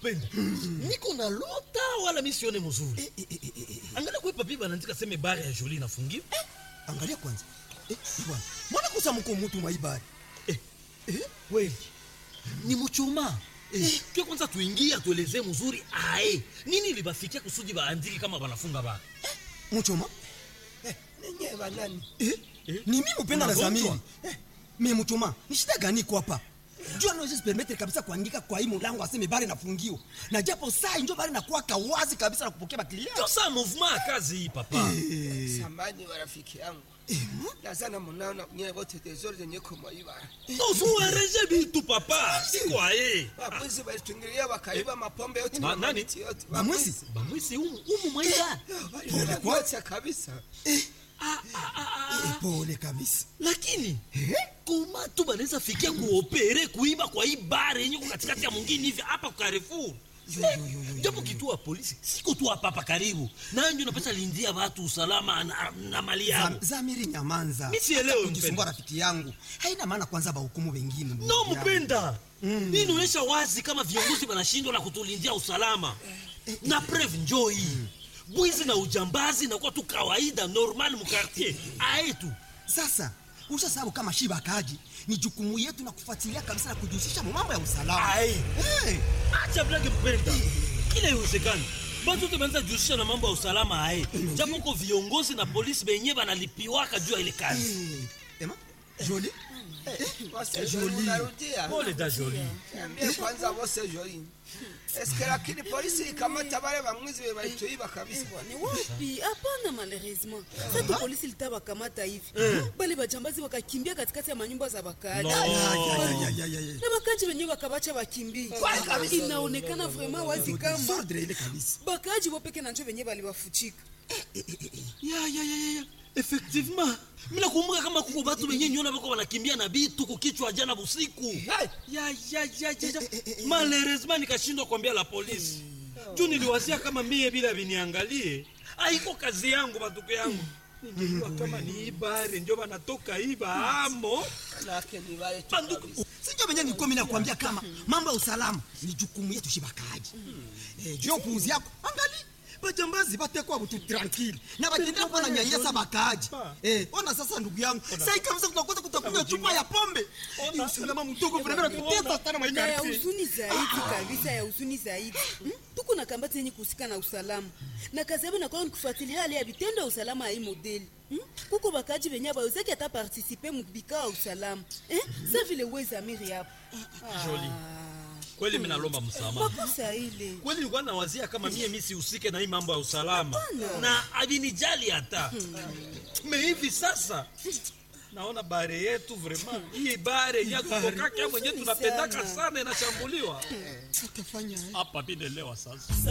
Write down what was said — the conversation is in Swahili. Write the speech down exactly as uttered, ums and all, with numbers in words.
Mpenda. Niko na lota wala misione mzuri. Eh, eh, eh, eh, eh. Angalia kwa papi banaandika sema bare ya Jolie inafungiwa. Eh, angalia kwanza. Eh, bwana. Mbona kusa mko mtu maibari? Eh, eh, kweli. Ni mchoma. Eh, kwa kwanza tuingie tuelezee mzuri ae. Nini libafikia kusudi baandiki kama banafunga bara? Eh, mchoma? Eh, ninyi banani? Eh, eh, ni mimi Mpenda na Zamiri. Eh, mimi mchoma. Ni shida gani kwa hapa? Jua anaweza permettre kabisa kuandika kwa hii mlango aseme bare nafungiwa. Na japo saa ndio bare nakuwa kawazi kabisa na kupokea baklia. Ndio saa movement ya kazi hii papa. Eh, samani wa rafiki yangu. Eh, nazana munaona nyewe wote tezori zenye koma ibara. Usuwareje bitu papa. Siko aye. Wapwizi walitungilia wakaiba mapombe yote Ma, na nani? mamiti yote. Bamwisi? Bamwisi humu humu mwaida. Pole kwa kabisa. Eh, Ah, ah, ah, eh, pole kabisa. lakini koma tu banaweza fikia kuopere kuiba kwa hii bare yenye kwa katikati ya mwingine hivi hapa kwa Carrefour. Japo kituo ya polisi siko tu hapa hapa karibu. Na ndio napata lindia watu usalama na, na mali yao. Zam, Zamiri nyamanza. Mimi sielewi Kujisumbua rafiki yangu. Haina maana kwanza ba hukumu wengine. No mpenda. Mm. Hii inaonyesha wazi kama viongozi wanashindwa na kutulindia usalama. Na preuve njoo hii. Bwizi na ujambazi na kwa tu kawaida normal mu quartier. Aetu. Sasa usha sababu kama shiba kaji ni jukumu yetu na kufuatilia kabisa na kujihusisha mambo ya usalama. Ai. Hey. Acha blage mpenda. Kile iwezekani. Bado tumeanza kujihusisha na mambo ya usalama hai. Japo kwa viongozi na polisi benye banalipiwaka juu ya ile kazi. Hey. Ema? Jolie? Wose Jolie unarudia. Pole da Jolie. Niambie kwanza wose Jolie. Eske lakini polisi ikamata wale bamwizi walituiba kabisa. Ni wapi? Hapana, malheureusement. Sasa polisi litaba kamata hivi. Bali bajambazi wakakimbia katikati ya manyumba za bakaaji. Na bakaaji wenyewe wakabacha wakimbie. Inaonekana vraiment wazi kama Sordre ile kabisa. bakaaji wapeke na njoo wenyewe waliwafuchika. Ya ya ya ya. Effectivement. Mina kumbuka kama kuko batu benye nyona bako wanakimbia na bitu kukichwa jana busiku. Ya ya ya ya. Malheureusement nikashindwa kuambia la polisi. Juu niliwazia kama mie bila biniangalie. Haiko kazi yangu batuko yangu. Ningejua kama ni ibare ndio banatoka iba amo. Lake ni wale tu. Banduku. Sijua benye nilikuwa mimi nakwambia kama mambo ya usalama ni jukumu yetu shiba kaji. Eh, jio puuzi yako. Angalia. Bajambazi batekwa butu tranquille. Na batendea kwa na nyanyasa bakaaji. Eh, ona sasa ndugu yangu. Sasa kabisa tutakosa kutakunywa chupa ya pombe. Ni usalama mtoko vrema tuteta sana Na ya maikari. huzuni zaidi kabisa, ya huzuni zaidi. Hmm? Tuko na kambati yenye kusika na usalama. Na kazi yabo na kwa kufuatilia hali ya vitendo ya usalama ya hii modeli. Hmm? Kuko bakaji venye bauzaki hata participer mu bikao ya usalama. Eh? Sa vile weza miri hapo. Jolie. Kweli mimi nalomba msamaha. Makosa ile. Kweli nilikuwa nawazia kama mie mimi sihusike na hii mambo ya usalama. Na avinijali hata. Me hivi sasa naona bare yetu vraiment hii bare ya kutoka kama mwenyewe tunapendaka sana inashambuliwa. Tutafanya Hapa binelewa sasa.